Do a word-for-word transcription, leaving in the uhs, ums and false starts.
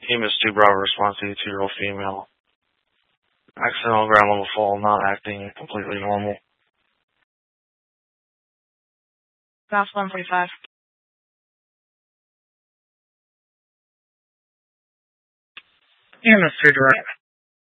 E M S two Bravo response to the two-year-old female. Accidental ground level fall, not acting completely normal. Mouse one forty-five. E M S two direct.